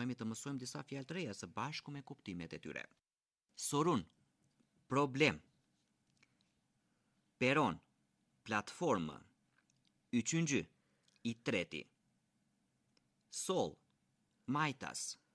vazhdojmë të mësojmë disa fjalë të reja së bashku me kuptimet e tyre. Sorun, problem. Peron, platformë. Üçüncü, i treti. Sol, majtas.